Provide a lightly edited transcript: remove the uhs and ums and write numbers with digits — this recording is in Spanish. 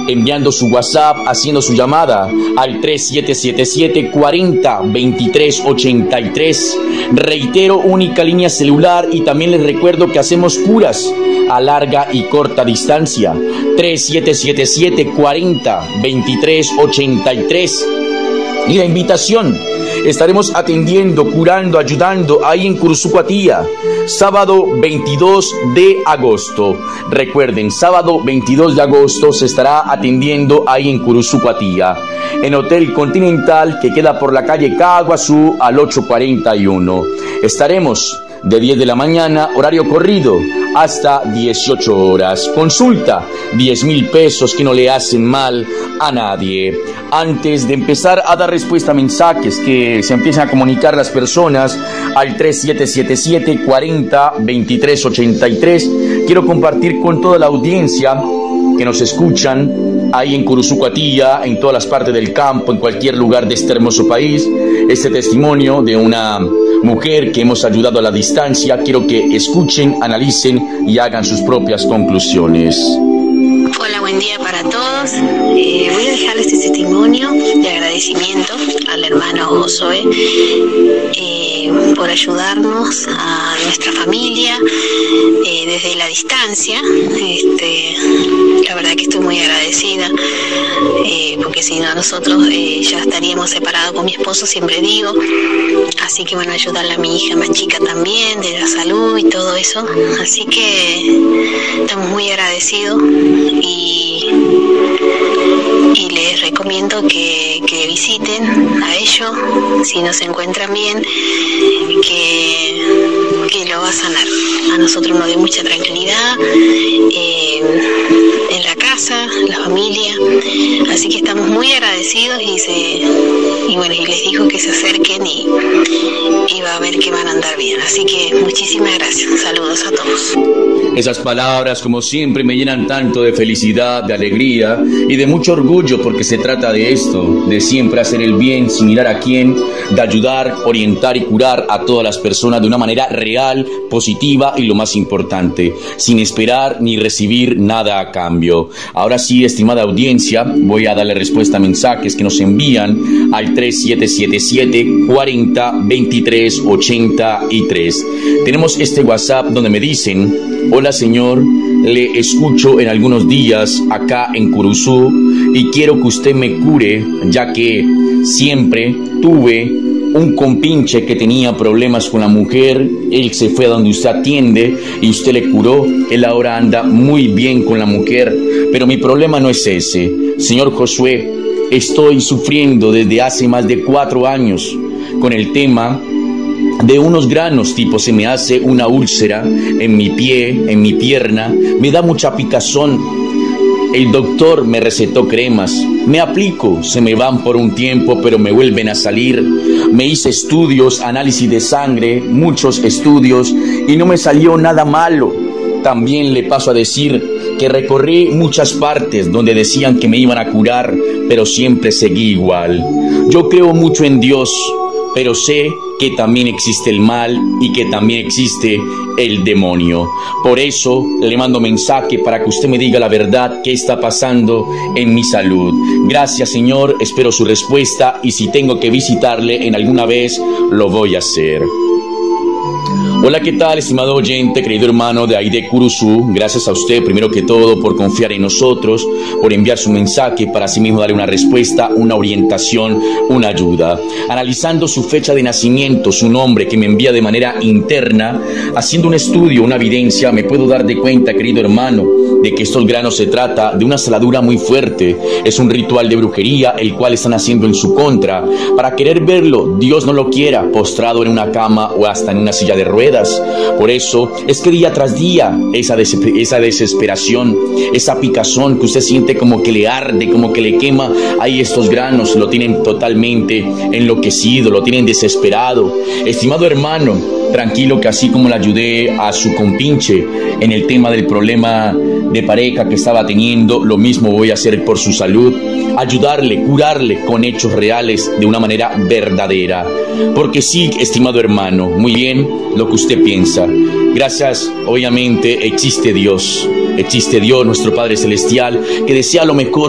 enviando su WhatsApp, haciendo su llamada al 3777-40-2383. Reitero, única línea celular, y también les recuerdo que hacemos curas a larga y corta distancia. 3777-40-2383. Y la invitación: estaremos atendiendo, curando, ayudando ahí en Curuzucuatía, sábado 22 de agosto. Recuerden, sábado 22 de agosto se estará atendiendo ahí en Curuzucuatía, en Hotel Continental, que queda por la calle Caguazú al 841. Estaremos de 10 de la mañana, horario corrido, hasta 18 horas. Consulta, 10,000 pesos que no le hacen mal a nadie. Antes de empezar a dar respuesta a mensajes que se empiezan a comunicar las personas al 3777-40-2383, quiero compartir con toda la audiencia que nos escuchan ahí en Curuzucuatía, en todas las partes del campo, en cualquier lugar de este hermoso país, este testimonio de una mujer que hemos ayudado a la distancia. Quiero que escuchen, analicen y hagan sus propias conclusiones. Hola, buen día para todos. Voy a dejar este testimonio de agradecimiento al hermano Josué por ayudarnos a nuestra familia desde la distancia. La verdad que estoy muy agradecida, porque si no nosotros ya estaríamos separados con mi esposo, siempre digo. Así que bueno, ayudarle a mi hija más chica también, de la salud y todo eso. Así que estamos muy agradecidos y les recomiendo que visiten a ellos si no se encuentran bien, que lo va a sanar. A nosotros nos dio mucha tranquilidad en la casa, la familia, así que estamos muy agradecidos y bueno, y les digo que se acerquen y va a ver que van a andar bien. Así que muchísimas gracias, saludos a todos. Esas palabras, como siempre, me llenan tanto de felicidad, de alegría y de mucho orgullo, porque se trata de esto, de siempre hacer el bien sin mirar a quién, de ayudar, orientar y curar a todas las personas de una manera real, positiva y, lo más importante, sin esperar ni recibir nada a cambio. Ahora sí, estimada audiencia, voy a darle respuesta a mensajes que nos envían al 3777-40-2383. Tenemos este WhatsApp donde me dicen: hola señor, le escucho en algunos días acá en Curuzú y quiero que usted me cure, ya que siempre tuve un compinche que tenía problemas con la mujer. Él se fue a donde usted atiende y usted le curó. Él ahora anda muy bien con la mujer, pero mi problema no es ese. Señor Josué, estoy sufriendo desde hace más de 4 años con el tema de unos granos, tipo se me hace una úlcera en mi pie, en mi pierna, me da mucha picazón. El doctor me recetó cremas, me aplico, se me van por un tiempo, pero me vuelven a salir. Me hice estudios, análisis de sangre, muchos estudios, y no me salió nada malo. También le paso a decir que recorrí muchas partes donde decían que me iban a curar, pero siempre seguí igual. Yo creo mucho en Dios, pero sé que también existe el mal y que también existe el demonio. Por eso le mando mensaje para que usted me diga la verdad, qué está pasando en mi salud. Gracias, señor, espero su respuesta, y si tengo que visitarle en alguna vez, lo voy a hacer. Hola, ¿qué tal, estimado oyente, querido hermano de Aide Curuzú? Gracias a usted, primero que todo, por confiar en nosotros, por enviar su mensaje para así mismo darle una respuesta, una orientación, una ayuda. Analizando su fecha de nacimiento, su nombre que me envía de manera interna, haciendo un estudio, una evidencia, me puedo dar de cuenta, querido hermano, de que estos granos se trata de una saladura muy fuerte. Es un ritual de brujería el cual están haciendo en su contra. Para querer verlo, Dios no lo quiera, postrado en una cama o hasta en una silla de ruedas. Por eso es que día tras día esa desesperación, esa picazón que usted siente como que le arde, como que le quema, ahí estos granos lo tienen totalmente enloquecido, lo tienen desesperado. Estimado hermano, tranquilo, que así como le ayudé a su compinche en el tema del problema de pareja que estaba teniendo, lo mismo voy a hacer por su salud, ayudarle, curarle con hechos reales de una manera verdadera. Porque sí, estimado hermano, muy bien lo que usted piensa. Gracias, obviamente existe Dios, nuestro Padre Celestial, que desea lo mejor